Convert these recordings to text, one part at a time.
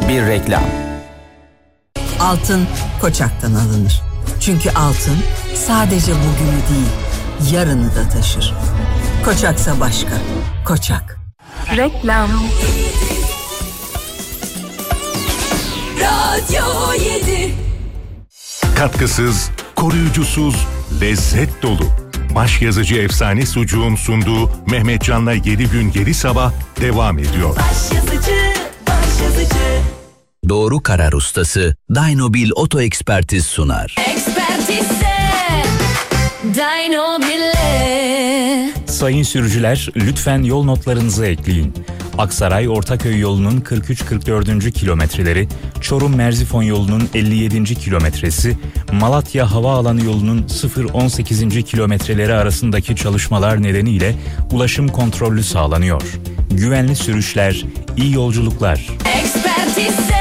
bir reklam. Altın Koçak'tan alınır. Çünkü altın sadece bugünü değil, yarını da taşır. Koçaksa başka. Koçak. Reklam. Radyo 7. Katkısız, koruyucusuz, lezzet dolu. Başyazıcı efsane sucuğun sunduğu Mehmetcan'la 7 gün 7 sabah devam ediyor. Başyazıcı. Doğru karar ustası Dynobil Oto Ekspertiz sunar. Ekspertise Dynobil'e. Sayın sürücüler, lütfen yol notlarınızı ekleyin. Aksaray Ortaköy yolunun 43-44. kilometreleri, Çorum Merzifon yolunun 57. kilometresi, Malatya Havaalanı yolunun 0-18. kilometreleri arasındaki çalışmalar nedeniyle ulaşım kontrollü sağlanıyor. Güvenli sürüşler, iyi yolculuklar. Ekspertise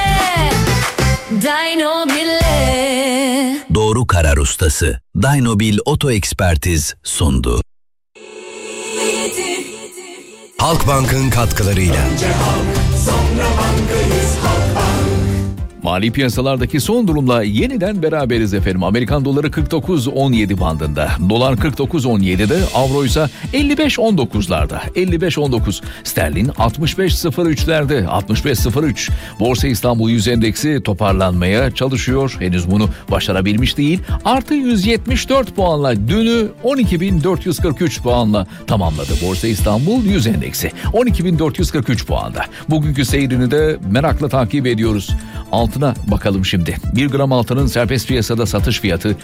Dynobil'e. Doğru karar ustası Dynobil Oto Ekspertiz sundu. Halkbank'ın katkılarıyla. Mali piyasalardaki son durumla yeniden beraberiz efendim. Amerikan doları 49.17 bandında. Dolar 49.17'de, avro ise 55.19'larda. 55.19. Sterlin 65.03'lerde. 65.03. Borsa İstanbul Yüz Endeksi toparlanmaya çalışıyor. Henüz bunu başarabilmiş değil. Artı 174 puanla dünü 12.443 puanla tamamladı. Borsa İstanbul Yüz Endeksi 12.443 puanda. Bugünkü seyrini de merakla takip ediyoruz. Altına bakalım şimdi. 1 gram altının serbest piyasada satış fiyatı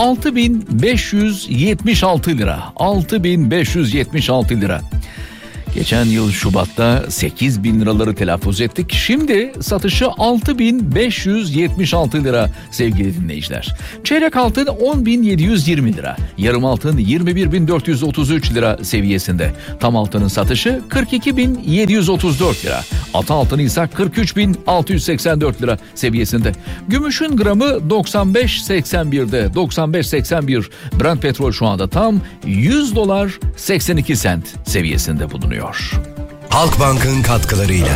6.576 lira. 6.576 lira. Geçen yıl Şubat'ta 8.000 liraları telaffuz ettik. Şimdi satışı 6.576 lira sevgili dinleyiciler. Çeyrek altın 10.720 lira. Yarım altın 21.433 lira seviyesinde. Tam altının satışı 42.734 lira. Ata altını ise 43.684 lira seviyesinde. Gümüşün gramı 95.81'de. 95.81. Brent petrol şu anda tam $100 82 sent seviyesinde bulunuyor. Halkbank'ın katkılarıyla.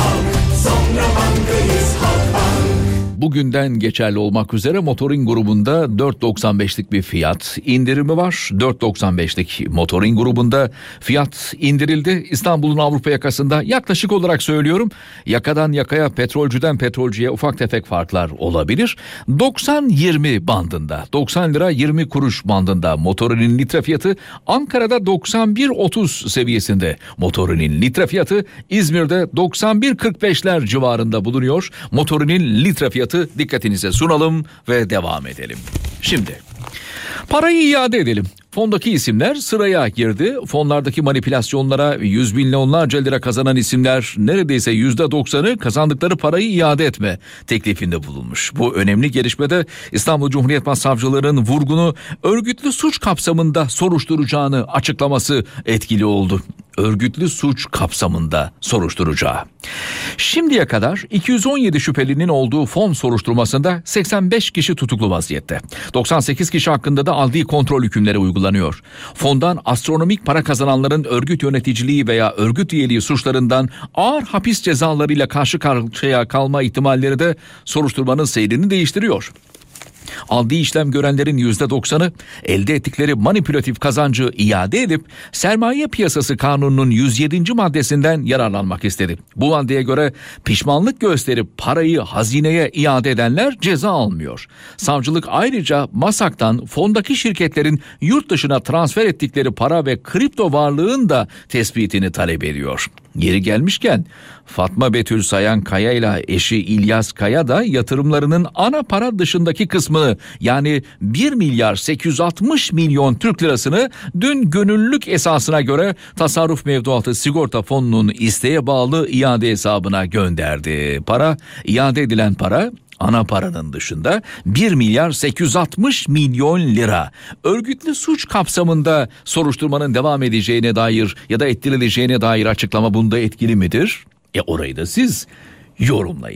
Bugünden geçerli olmak üzere Motorin grubunda 4.95'lik bir fiyat indirimi var. 4.95'lik Motorin grubunda fiyat indirildi. İstanbul'un Avrupa yakasında yaklaşık olarak söylüyorum. Yakadan yakaya, petrolcüden petrolcüye ufak tefek farklar olabilir. 90-20 bandında, 90 lira 20 kuruş bandında Motorin'in litre fiyatı. Ankara'da 91.30 seviyesinde Motorin'in litre fiyatı. İzmir'de 91.45'ler civarında bulunuyor. Motorin'in litre fiyatı dikkatinize sunalım ve devam edelim. Şimdi parayı iade edelim. Fondaki isimler sıraya girdi. Fonlardaki manipülasyonlara 100 milyonlarca lira kazanan isimler neredeyse %90'ı kazandıkları parayı iade etme teklifinde bulunmuş. Bu önemli gelişmede İstanbul Cumhuriyet Başsavcılığı'nın vurgunu örgütlü suç kapsamında soruşturacağını açıklaması etkili oldu. Örgütlü suç kapsamında soruşturacağı. Şimdiye kadar 217 şüphelinin olduğu fon soruşturmasında 85 kişi tutuklu vaziyette. 98 kişi hakkında da adli kontrol hükümleri uygulanıyor. Fondan astronomik para kazananların örgüt yöneticiliği veya örgüt üyeliği suçlarından ağır hapis cezalarıyla karşı karşıya kalma ihtimalleri de soruşturmanın seyrini değiştiriyor. Adli işlem görenlerin %90'ı elde ettikleri manipülatif kazancı iade edip sermaye piyasası kanununun 107. maddesinden yararlanmak istedi. Bu maddeye göre pişmanlık gösterip parayı hazineye iade edenler ceza almıyor. Savcılık ayrıca MASAK'tan fondaki şirketlerin yurt dışına transfer ettikleri para ve kripto varlığın da tespitini talep ediyor. Yeri gelmişken Fatma Betül Sayan Kaya ile eşi İlyas Kaya da yatırımlarının ana para dışındaki kısmını, yani 1 milyar 860 milyon Türk lirasını dün gönüllülük esasına göre tasarruf mevduatı sigorta fonunun isteğe bağlı iade hesabına gönderdi. İade edilen para ana paranın dışında 1 milyar 860 milyon lira. Örgütlü suç kapsamında soruşturmanın devam edeceğine dair ya da ettirileceğine dair açıklama bunda etkili midir? Orayı da siz yorumlayın.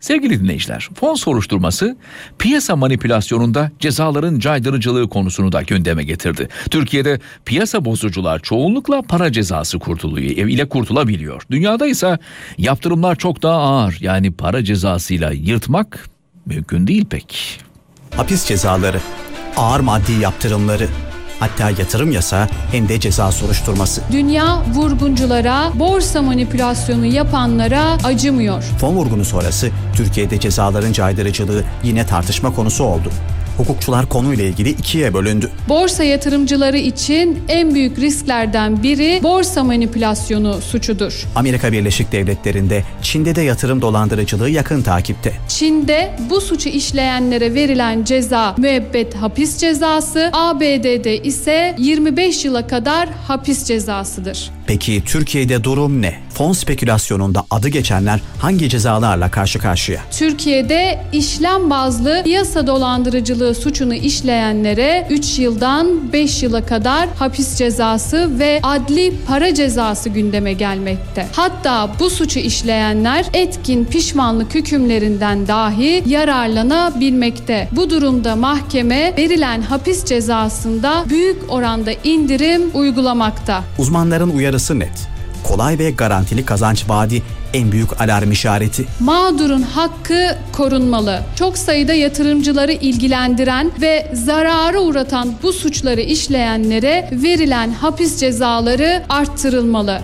Sevgili dinleyiciler, fon soruşturması piyasa manipülasyonunda cezaların caydırıcılığı konusunu da gündeme getirdi. Türkiye'de piyasa bozucular çoğunlukla para cezası ile kurtulabiliyor. Dünyada ise yaptırımlar çok daha ağır, yani para cezasıyla yırtmak mümkün değil pek. Hapis cezaları, ağır maddi yaptırımları, hatta yatırım yasağı hem de ceza soruşturması. Dünya vurgunculara, borsa manipülasyonu yapanlara acımıyor. Fon vurgunu sonrası Türkiye'de cezaların caydırıcılığı yine tartışma konusu oldu. Hukukçular konuyla ilgili ikiye bölündü. Borsa yatırımcıları için en büyük risklerden biri borsa manipülasyonu suçudur. Amerika Birleşik Devletleri'nde, Çin'de de yatırım dolandırıcılığı yakın takipte. Çin'de bu suçu işleyenlere verilen ceza müebbet hapis cezası, ABD'de ise 25 yıla kadar hapis cezasıdır. Peki Türkiye'de durum ne? Fon spekülasyonunda adı geçenler hangi cezalarla karşı karşıya? Türkiye'de işlem bazlı piyasa dolandırıcılığı suçunu işleyenlere 3 yıldan 5 yıla kadar hapis cezası ve adli para cezası gündeme gelmekte. Hatta bu suçu işleyenler etkin pişmanlık hükümlerinden dahi yararlanabilmekte. Bu durumda mahkeme verilen hapis cezasında büyük oranda indirim uygulamakta. Uzmanların uyarısı net. Kolay ve garantili kazanç vaadi en büyük alarm işareti. Mağdurun hakkı korunmalı. Çok sayıda yatırımcıları ilgilendiren ve zarara uğratan bu suçları işleyenlere verilen hapis cezaları arttırılmalı.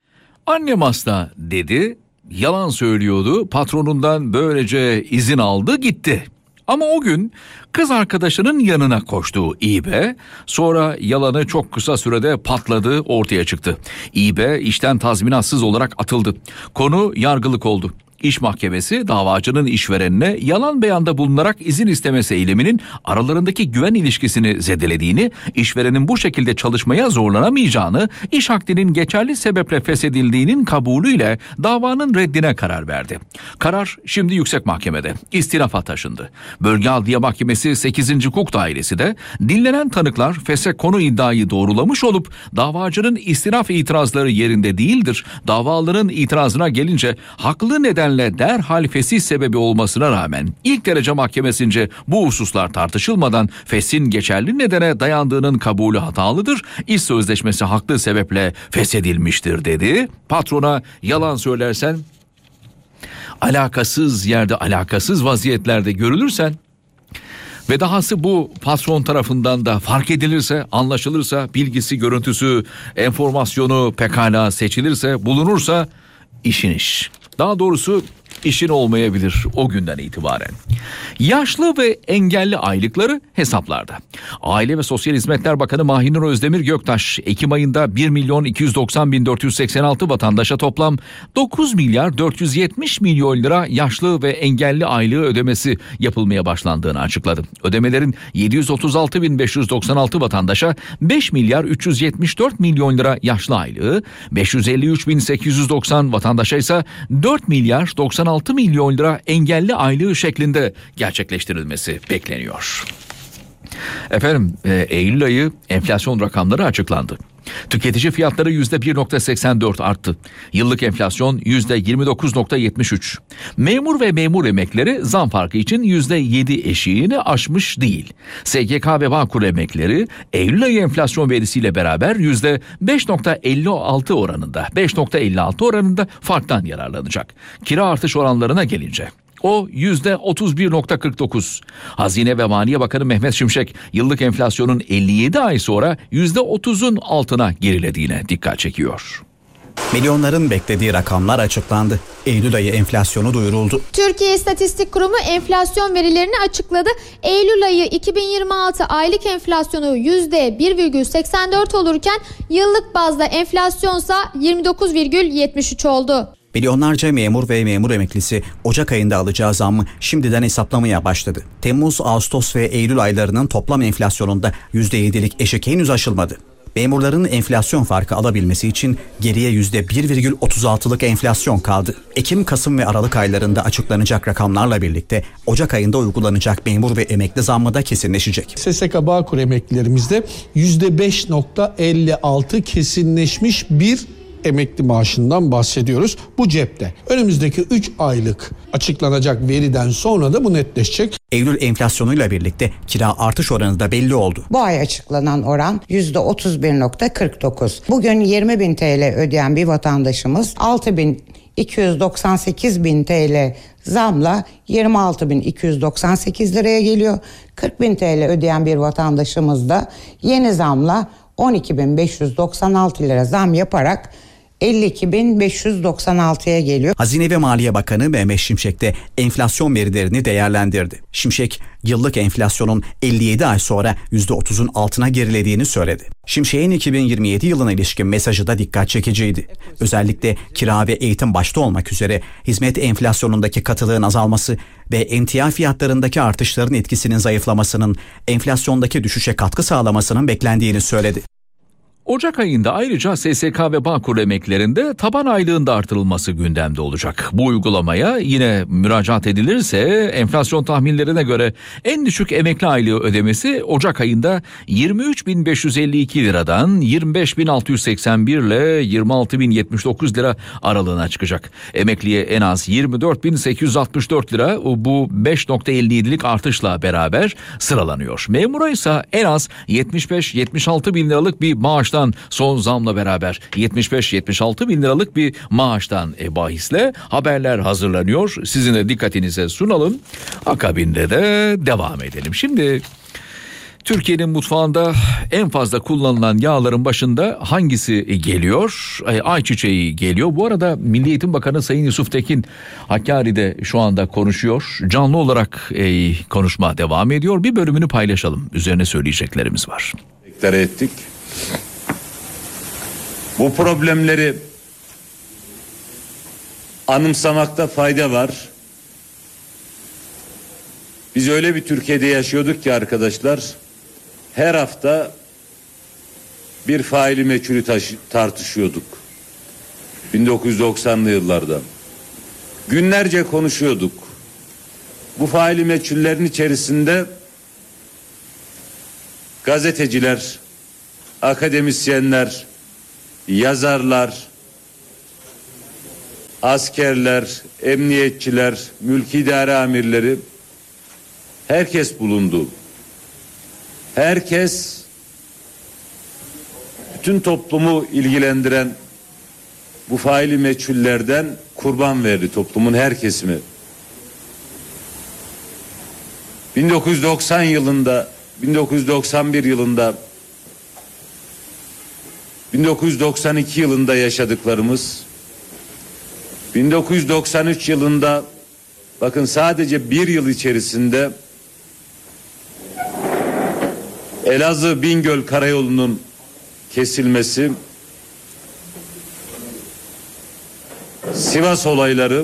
Annem hasta dedi, yalan söylüyordu, patronundan böylece izin aldı gitti. Ama o gün kız arkadaşının yanına koştu İB, sonra yalanı çok kısa sürede patladığı ortaya çıktı. İB işten tazminatsız olarak atıldı. Konu yargılık oldu. İş Mahkemesi davacının işverenine yalan beyanda bulunarak izin istemesi eyleminin aralarındaki güven ilişkisini zedelediğini, işverenin bu şekilde çalışmaya zorlanamayacağını, iş akdinin geçerli sebeple feshedildiğinin kabulüyle davanın reddine karar verdi. Karar şimdi Yüksek Mahkeme'de istinafa taşındı. Bölge Adliye Mahkemesi 8. Hukuk Dairesi de dinlenen tanıklar feshe konu iddiayı doğrulamış olup davacının istinaf itirazları yerinde değildir. Davalıların itirazına gelince haklı neden derhal fesih sebebi olmasına rağmen ilk derece mahkemesince bu hususlar tartışılmadan feshin geçerli nedene dayandığının kabulü hatalıdır. İş sözleşmesi haklı sebeple feshedilmiştir dedi. Patrona yalan söylersen, alakasız yerde alakasız vaziyetlerde görülürsen ve dahası bu patron tarafından da fark edilirse, anlaşılırsa, bilgisi, görüntüsü, enformasyonu pekala seçilirse, bulunursa işin iş. Daha doğrusu işin olmayabilir o günden itibaren. Yaşlı ve engelli aylıkları hesaplarda. Aile ve Sosyal Hizmetler Bakanı Mahinur Özdemir Göktaş, Ekim ayında 1.290.486 vatandaşa toplam 9.470 milyon lira yaşlı ve engelli aylığı ödemesi yapılmaya başlandığını açıkladı. Ödemelerin 736.596 vatandaşa 5.374 milyon lira yaşlı aylığı, 553.890 vatandaşa ise 4.096 milyon lira engelli aylığı şeklinde gerçekleştirilmesi bekleniyor. Efendim, Eylül ayı enflasyon rakamları açıklandı. Tüketici fiyatları %1.84 arttı. Yıllık enflasyon %29.73. Memur ve memur emekleri zam farkı için %7 eşiğini aşmış değil. SGK ve Bağkur emekleri Eylül ayı enflasyon verisiyle beraber %5.56 oranında farktan yararlanacak. Kira artış oranlarına gelince o %31.49. Hazine ve Maliye Bakanı Mehmet Şimşek yıllık enflasyonun 57 ay sonra %30'un altına gerilediğine dikkat çekiyor. Milyonların beklediği rakamlar açıklandı. Eylül ayı enflasyonu duyuruldu. Türkiye İstatistik Kurumu enflasyon verilerini açıkladı. Eylül ayı 2026 aylık enflasyonu %1,84 olurken yıllık bazda enflasyonsa 29,73 oldu. Milyonlarca memur ve memur emeklisi Ocak ayında alacağı zammı şimdiden hesaplamaya başladı. Temmuz, Ağustos ve Eylül aylarının toplam enflasyonunda %7'lik eşik henüz aşılmadı. Memurların enflasyon farkı alabilmesi için geriye %1,36'lık enflasyon kaldı. Ekim, Kasım ve Aralık aylarında açıklanacak rakamlarla birlikte Ocak ayında uygulanacak memur ve emekli zammı da kesinleşecek. SSK Bağkur emeklilerimizde %5,56 kesinleşmiş bir emekli maaşından bahsediyoruz. Bu cepte. Önümüzdeki 3 aylık açıklanacak veriden sonra da bu netleşecek. Eylül enflasyonuyla birlikte kira artış oranı da belli oldu. Bu ay açıklanan oran %31.49. Bugün 20.000 TL ödeyen bir vatandaşımız 6.298 TL zamla 26.298 liraya geliyor. 40.000 TL ödeyen bir vatandaşımız da yeni zamla 12.596 lira zam yaparak 52.596'ya geliyor. Hazine ve Maliye Bakanı Mehmet Şimşek de enflasyon verilerini değerlendirdi. Şimşek, yıllık enflasyonun 57 ay sonra %30'un altına gerilediğini söyledi. Şimşek'in 2027 yılına ilişkin mesajı da dikkat çekiciydi. Özellikle kira ve eğitim başta olmak üzere hizmet enflasyonundaki katılığın azalması ve emtia fiyatlarındaki artışların etkisinin zayıflamasının enflasyondaki düşüşe katkı sağlamasının beklendiğini söyledi. Ocak ayında ayrıca SSK ve Bağkur emeklilerinde taban aylığında artırılması gündemde olacak. Bu uygulamaya yine müracaat edilirse enflasyon tahminlerine göre en düşük emekli aylığı ödemesi Ocak ayında 23.552 liradan 25.681 ile 26.079 lira aralığına çıkacak. Emekliye en az 24.864 lira bu 5.57'lik artışla beraber sıralanıyor. Memura ise en az 75-76 bin liralık bir maaştan son zamla beraber 75-76 bin liralık bir maaştan bahisle haberler hazırlanıyor. Sizin de dikkatinize sunalım. Akabinde de devam edelim. Şimdi Türkiye'nin mutfağında en fazla kullanılan yağların başında hangisi geliyor? Ayçiçeği geliyor. Bu arada Milli Eğitim Bakanı Sayın Yusuf Tekin Hakkari'de şu anda konuşuyor. Canlı olarak konuşma devam ediyor. Bir bölümünü paylaşalım. Üzerine söyleyeceklerimiz var. Deklare ettik. Bu problemleri anımsamakta fayda var. Biz öyle bir Türkiye'de yaşıyorduk ki arkadaşlar, her hafta bir faili meçhulü tartışıyorduk. 1990'lı yıllarda. Günlerce konuşuyorduk. Bu faili meçhullerin içerisinde gazeteciler, akademisyenler, yazarlar, askerler, emniyetçiler, mülki idare amirleri, herkes bulundu. Herkes, bütün toplumu ilgilendiren bu faili meçhullerden kurban verdi, toplumun her kesimi. 1990 yılında, 1991 yılında, 1992 yılında yaşadıklarımız, 1993 yılında, bakın sadece bir yıl içerisinde Elazığ-Bingöl Karayolu'nun kesilmesi, Sivas olayları,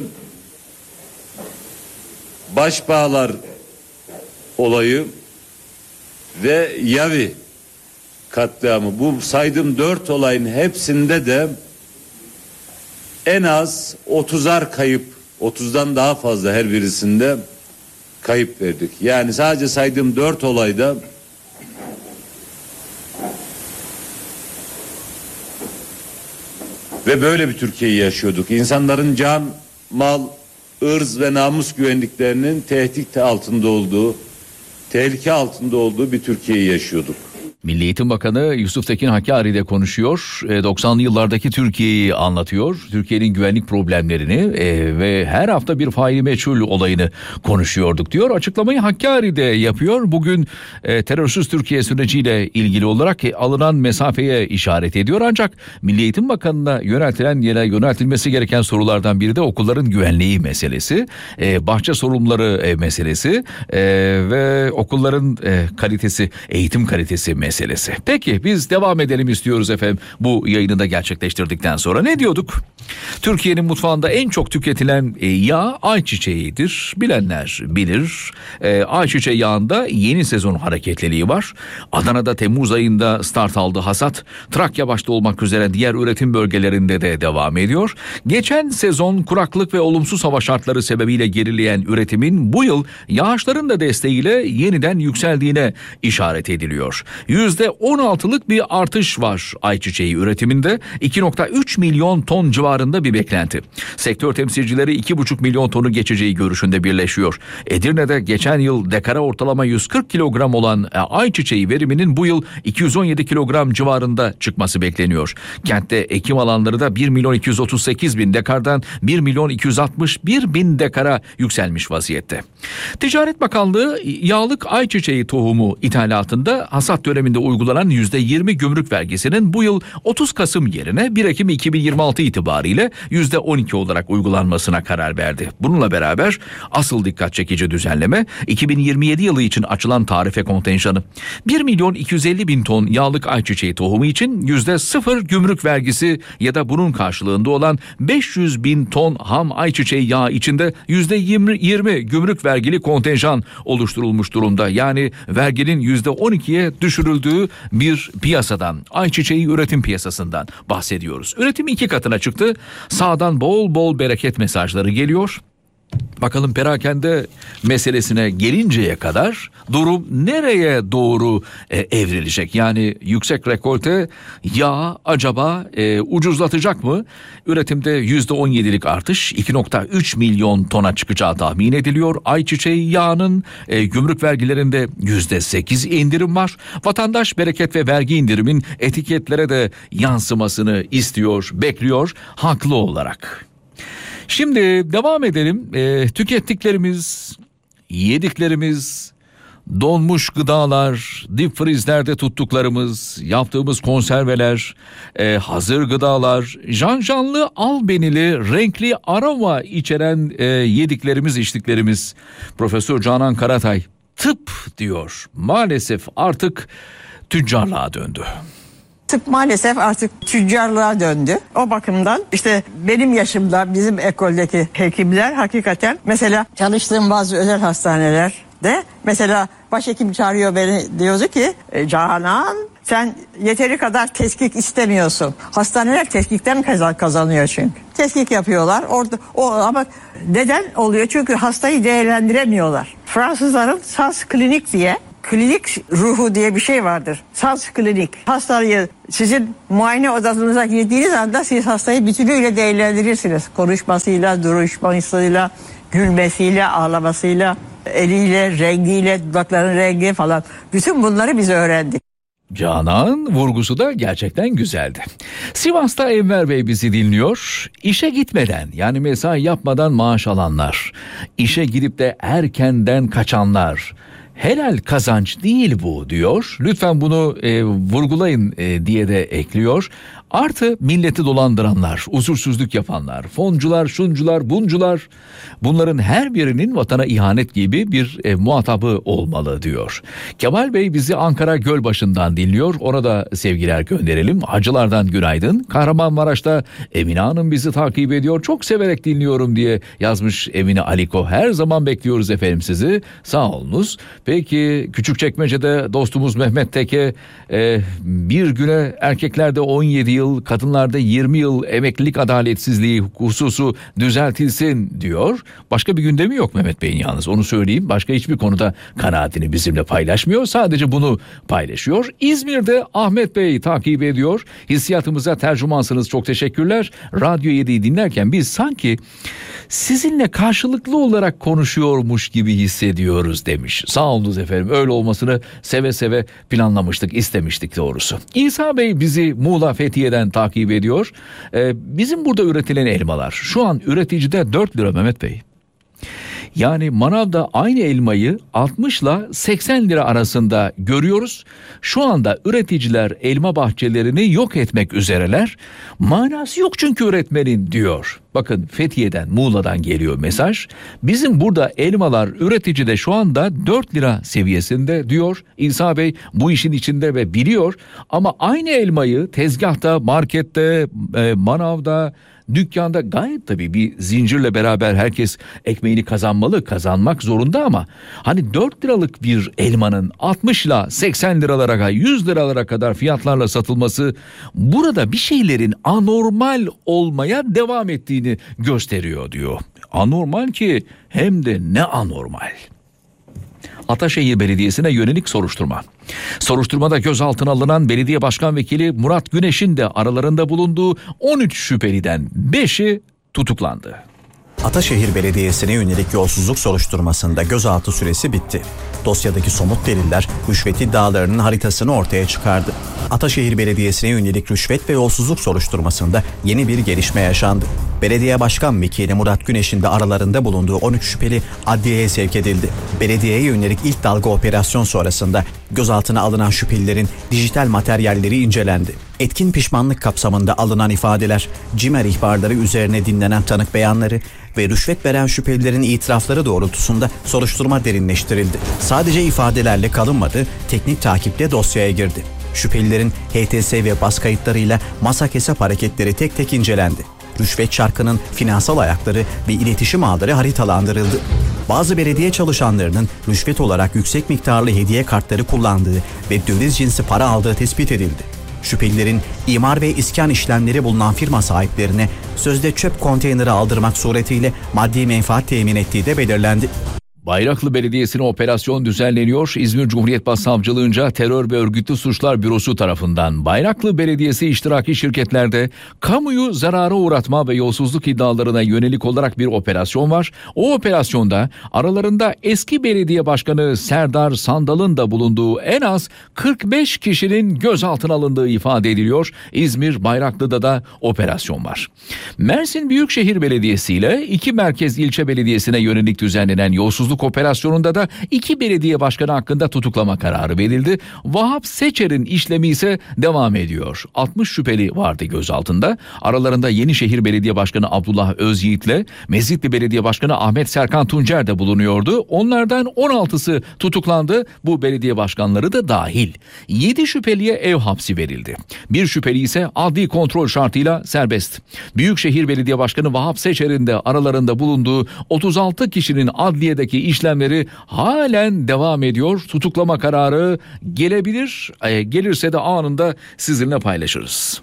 Başbağlar olayı ve Yavi katliamı, bu saydığım 4 olayın hepsinde de en az 30'ar kayıp, 30'dan daha fazla her birisinde kayıp verdik. Yani sadece saydığım 4 olayda ve böyle bir Türkiye'yi yaşıyorduk. İnsanların can, mal, ırz ve namus güvenliklerinin tehdit altında olduğu, tehlike altında olduğu bir Türkiye'yi yaşıyorduk. Milli Eğitim Bakanı Yusuf Tekin Hakkari'de konuşuyor. 90'lı yıllardaki Türkiye'yi anlatıyor. Türkiye'nin güvenlik problemlerini ve her hafta bir faili meçhul olayını konuşuyorduk diyor. Açıklamayı Hakkari'de yapıyor. Bugün terörsüz Türkiye süreciyle ilgili olarak alınan mesafeye işaret ediyor. Ancak Milli Eğitim Bakanı'na yöneltilmesi gereken sorulardan biri de okulların güvenliği meselesi, bahçe sorumluları meselesi ve okulların kalitesi, eğitim kalitesi meselesi. Peki biz devam edelim istiyoruz efendim, bu yayını da gerçekleştirdikten sonra. Ne diyorduk? Türkiye'nin mutfağında en çok tüketilen yağ ayçiçeğidir. Bilenler bilir. Ayçiçeği yağında yeni sezon hareketliliği var. Adana'da Temmuz ayında start aldı hasat. Trakya başta olmak üzere diğer üretim bölgelerinde de devam ediyor. Geçen sezon kuraklık ve olumsuz hava şartları sebebiyle gerileyen üretimin bu yıl yağışların da desteğiyle yeniden yükseldiğine işaret ediliyor. %16'lık bir artış var ayçiçeği üretiminde. 2.3 milyon ton civarında bir beklenti. Sektör temsilcileri 2,5 milyon tonu geçeceği görüşünde birleşiyor. Edirne'de geçen yıl dekara ortalama 140 kilogram olan ayçiçeği veriminin bu yıl 217 kilogram civarında çıkması bekleniyor. Kentte ekim alanları da 1 milyon 238 bin dekardan 1 milyon 261 bin dekara yükselmiş vaziyette. Ticaret Bakanlığı yağlık ayçiçeği tohumu ithalatında hasat döneminde uygulanan %20 gümrük vergisinin bu yıl 30 Kasım yerine 1 Ekim 2026 itibariyle %12 olarak uygulanmasına karar verdi. Bununla beraber asıl dikkat çekici düzenleme 2027 yılı için açılan tarife kontenjanı. 1 milyon 250 bin ton yağlık ayçiçeği tohumu için %0 gümrük vergisi ya da bunun karşılığında olan 500 bin ton ham ayçiçeği yağı içinde %20 gümrük vergili kontenjan oluşturulmuş durumda. Yani verginin %12'ye düşürüldüğü bir piyasadan, ayçiçeği üretim piyasasından bahsediyoruz. Üretim 2 katına çıktı. Sağdan bol bol bereket mesajları geliyor. Bakalım perakende meselesine gelinceye kadar durum nereye doğru evrilecek? Yani yüksek rekolte yağ acaba ucuzlatacak mı? Üretimde %17'lik artış 2.3 milyon tona çıkacağı tahmin ediliyor. Ayçiçeği yağının gümrük vergilerinde %8 indirim var. Vatandaş bereket ve vergi indirimin etiketlere de yansımasını istiyor, bekliyor haklı olarak. Şimdi devam edelim. Tükettiklerimiz, yediklerimiz, donmuş gıdalar, dip frizlerde tuttuklarımız, yaptığımız konserveler, hazır gıdalar, janjanlı, albenili, renkli aroma içeren yediklerimiz, içtiklerimiz. Profesör Canan Karatay tıp diyor. Maalesef artık tüccarlığa döndü. Tıp maalesef artık tüccarlığa döndü. O bakımdan işte benim yaşımda bizim ekoldeki hekimler hakikaten mesela çalıştığım bazı özel hastanelerde mesela başhekim çağırıyor beni, diyordu ki Canan sen yeteri kadar tetkik istemiyorsun. Hastaneler tetkikten kazanıyor çünkü. Tetkik yapıyorlar. Orada ama neden oluyor? Çünkü hastayı değerlendiremiyorlar. Fransızların Sens Klinik diye klinik ruhu diye bir şey vardır. Sens klinik. Hastayı sizin muayene odanıza girdiğiniz anda siz hastayı bütünüyle değerlendirirsiniz. Konuşmasıyla, duruşmasıyla, gülmesiyle, ağlamasıyla, eliyle, rengiyle, dudakların rengi falan. Bütün bunları biz öğrendik. Canan vurgusu da gerçekten güzeldi. Sivas'ta Enver Bey bizi dinliyor. İşe gitmeden yani mesai yapmadan maaş alanlar, işe gidip de erkenden kaçanlar, helal kazanç değil bu diyor. Lütfen bunu vurgulayın diye de ekliyor. Artı milleti dolandıranlar, usulsüzlük yapanlar, foncular, şuncular, buncular, bunların her birinin vatana ihanet gibi bir muhatabı olmalı diyor. Kemal Bey bizi Ankara Gölbaşı'ndan dinliyor. Ona da sevgiler gönderelim. Hacılardan günaydın. Kahramanmaraş'ta Emine Hanım bizi takip ediyor. Çok severek dinliyorum diye yazmış Emine Aliko. Her zaman bekliyoruz efendim sizi. Sağ olunuz. Peki Küçükçekmece'de dostumuz Mehmet Teke bir güne erkeklerde 17 yıl, kadınlarda 20 yıl emeklilik adaletsizliği hususu düzeltilsin diyor. Başka bir gündemi yok Mehmet Bey'in yalnız, onu söyleyeyim. Başka hiçbir konuda kanaatini bizimle paylaşmıyor. Sadece bunu paylaşıyor. İzmir'de Ahmet Bey takip ediyor. Hissiyatımıza tercümansınız, çok teşekkürler. Radyo 7'yi dinlerken biz sanki sizinle karşılıklı olarak konuşuyormuş gibi hissediyoruz demiş. Sağ olunuz efendim, öyle olmasını seve seve planlamıştık, istemiştik doğrusu. İsa Bey bizi Muğla Fethiye'den takip ediyor. Bizim burada üretilen elmalar şu an üreticide 4 lira Mehmet Bey. Yani manavda aynı elmayı 60 ile 80 lira arasında görüyoruz. Şu anda üreticiler elma bahçelerini yok etmek üzereler. Manası yok çünkü üretmenin diyor. Bakın Fethiye'den, Muğla'dan geliyor mesaj. Bizim burada elmalar üreticide şu anda 4 lira seviyesinde diyor. İsa Bey bu işin içinde ve biliyor. Ama aynı elmayı tezgahta, markette, manavda, dükkanda gayet tabii bir zincirle beraber herkes ekmeğini kazanmak zorunda ama hani 4 liralık bir elmanın 60 ile 80 liralara, 100 liralara kadar fiyatlarla satılması burada bir şeylerin anormal olmaya devam ettiğini gösteriyor diyor. Anormal ki hem de ne anormal. Ataşehir Belediyesi'ne yönelik soruşturma. Soruşturmada gözaltına alınan belediye başkan vekili Murat Güneş'in de aralarında bulunduğu 13 şüpheliden 5'i tutuklandı. Ataşehir Belediyesi'ne yönelik yolsuzluk soruşturmasında gözaltı süresi bitti. Dosyadaki somut deliller rüşvet iddialarının haritasını ortaya çıkardı. Ataşehir Belediyesi'ne yönelik rüşvet ve yolsuzluk soruşturmasında yeni bir gelişme yaşandı. Belediye Başkan Vekili Murat Güneş'in de aralarında bulunduğu 13 şüpheli adliyeye sevk edildi. Belediyeye yönelik ilk dalga operasyon sonrasında gözaltına alınan şüphelilerin dijital materyalleri incelendi. Etkin pişmanlık kapsamında alınan ifadeler, CİMER ihbarları üzerine dinlenen tanık beyanları ve rüşvet veren şüphelilerin itirafları doğrultusunda soruşturma derinleştirildi. Sadece ifadelerle kalınmadı, teknik takiple dosyaya girdi. Şüphelilerin HTS ve bas kayıtlarıyla masak hesap hareketleri tek tek incelendi. Rüşvet çarkının finansal ayakları ve iletişim ağları haritalandırıldı. Bazı belediye çalışanlarının rüşvet olarak yüksek miktarlı hediye kartları kullandığı ve döviz cinsi para aldığı tespit edildi. Şüphelilerin imar ve iskan işlemleri bulunan firma sahiplerine sözde çöp konteyneri aldırmak suretiyle maddi menfaat temin ettiği de belirlendi. Bayraklı Belediyesi'ne operasyon düzenleniyor. İzmir Cumhuriyet Başsavcılığınca Terör ve Örgütlü Suçlar Bürosu tarafından Bayraklı Belediyesi iştiraki şirketlerde kamuyu zarara uğratma ve yolsuzluk iddialarına yönelik olarak bir operasyon var. O operasyonda aralarında eski belediye başkanı Serdar Sandal'ın da bulunduğu en az 45 kişinin gözaltına alındığı ifade ediliyor. İzmir Bayraklı'da da operasyon var. Mersin Büyükşehir Belediyesi ile 2 merkez ilçe belediyesine yönelik düzenlenen yolsuzluk operasyonunda da 2 belediye başkanı hakkında tutuklama kararı verildi. Vahap Seçer'in işlemi ise devam ediyor. 60 şüpheli vardı gözaltında. Aralarında Yenişehir Belediye Başkanı Abdullah Özyiğit ile Mezitli Belediye Başkanı Ahmet Serkan Tuncer de bulunuyordu. Onlardan 16'sı tutuklandı. Bu belediye başkanları da dahil. 7 şüpheliye ev hapsi verildi. Bir şüpheli ise adli kontrol şartıyla serbest. Büyükşehir Belediye Başkanı Vahap Seçer'in de aralarında bulunduğu 36 kişinin adliyedeki işlemleri halen devam ediyor. Tutuklama kararı gelebilir. Gelirse de anında sizinle paylaşırız.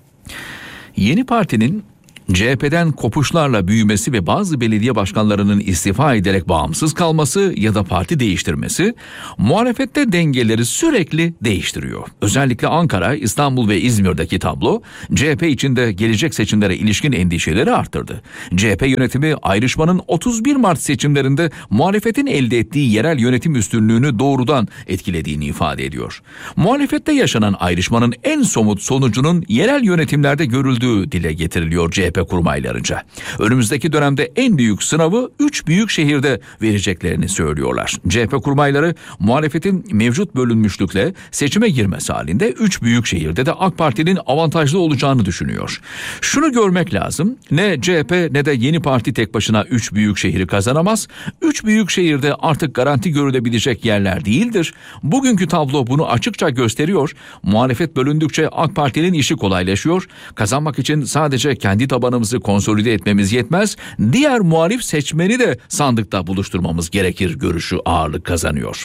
Yeni Parti'nin CHP'den kopuşlarla büyümesi ve bazı belediye başkanlarının istifa ederek bağımsız kalması ya da parti değiştirmesi muhalefette dengeleri sürekli değiştiriyor. Özellikle Ankara, İstanbul ve İzmir'deki tablo CHP içinde gelecek seçimlere ilişkin endişeleri arttırdı. CHP yönetimi ayrışmanın 31 Mart seçimlerinde muhalefetin elde ettiği yerel yönetim üstünlüğünü doğrudan etkilediğini ifade ediyor. Muhalefette yaşanan ayrışmanın en somut sonucunun yerel yönetimlerde görüldüğü dile getiriliyor CHP kurmaylarınca. Önümüzdeki dönemde en büyük sınavı 3 büyük şehirde vereceklerini söylüyorlar. CHP kurmayları muhalefetin mevcut bölünmüşlükle seçime girmesi halinde 3 büyük şehirde de AK Parti'nin avantajlı olacağını düşünüyor. Şunu görmek lazım, ne CHP ne de Yeni Parti tek başına 3 büyük şehri kazanamaz. 3 büyük şehirde artık garanti görülebilecek yerler değildir. Bugünkü tablo bunu açıkça gösteriyor. Muhalefet bölündükçe AK Parti'nin işi kolaylaşıyor. Kazanmak için sadece kendi tabanımızı konsolide etmemiz yetmez. Diğer muhalif seçmeni de sandıkta buluşturmamız gerekir görüşü ağırlık kazanıyor.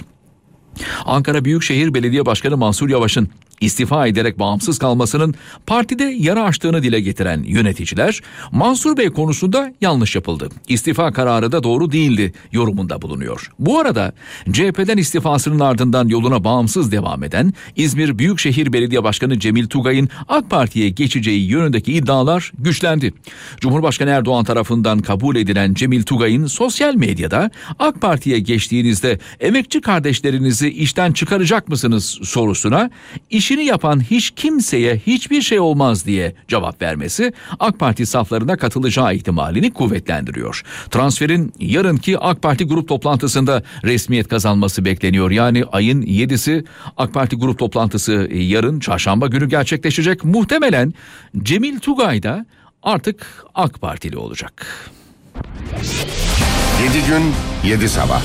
Ankara Büyükşehir Belediye Başkanı Mansur Yavaş'ın istifa ederek bağımsız kalmasının partide yara açtığını dile getiren yöneticiler, Mansur Bey konusunda yanlış yapıldı, İstifa kararı da doğru değildi yorumunda bulunuyor. Bu arada CHP'den istifasının ardından yoluna bağımsız devam eden İzmir Büyükşehir Belediye Başkanı Cemil Tugay'ın AK Parti'ye geçeceği yönündeki iddialar güçlendi. Cumhurbaşkanı Erdoğan tarafından kabul edilen Cemil Tugay'ın sosyal medyada AK Parti'ye geçtiğinizde emekçi kardeşlerinizi işten çıkaracak mısınız sorusuna işini yapan hiç kimseye hiçbir şey olmaz diye cevap vermesi AK Parti saflarına katılacağı ihtimalini kuvvetlendiriyor. Transferin yarınki AK Parti grup toplantısında resmiyet kazanması bekleniyor. Yani ayın 7'si AK Parti grup toplantısı yarın çarşamba günü gerçekleşecek. Muhtemelen Cemil Tugay da artık AK Partili olacak. 7 gün 7 sabah.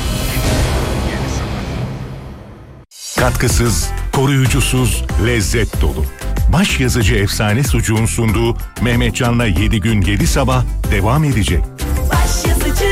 Katkısız, koruyucusuz, lezzet dolu. Başyazıcı Efsane Sucuğun sunduğu Mehmetcan'la 7 gün 7 sabah devam edecek. Başyazıcı.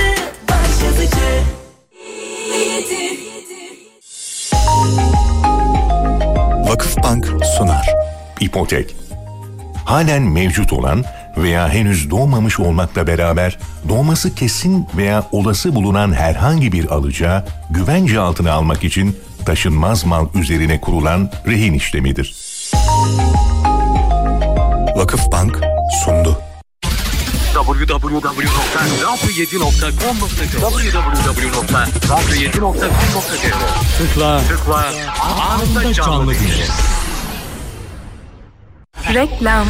Vakıfbank sunar. İpotek. Halen mevcut olan veya henüz doğmamış olmakla beraber doğması kesin veya olası bulunan herhangi bir alıcıya güvence altına almak için taşınmaz mal üzerine kurulan rehin işlemidir. Vakıfbank sundu. Tıkla anında canlı dinle. Reklam.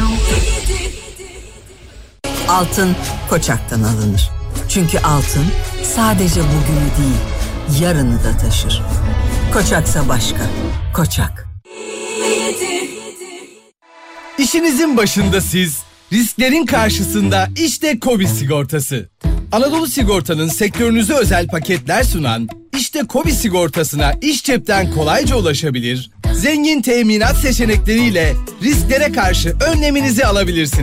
Altın Koçak'tan alınır. Çünkü altın sadece bugünü değil, yarını da taşır. Koçaksa başka. Koçak. İşinizin başında siz, risklerin karşısında işte KOBİ sigortası. Anadolu Sigorta'nın sektörünüze özel paketler sunan işte KOBİ sigortasına iş cepten kolayca ulaşabilir, zengin teminat seçenekleriyle risklere karşı önleminizi alabilirsiniz.